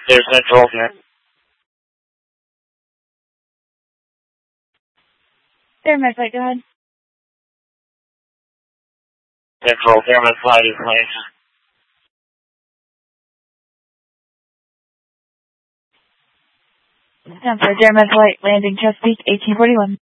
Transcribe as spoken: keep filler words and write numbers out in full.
There's Central here. There, my flight, go ahead. Central, here, my flight is late. Stand for German flight, landing Chesapeake, eighteen forty-one.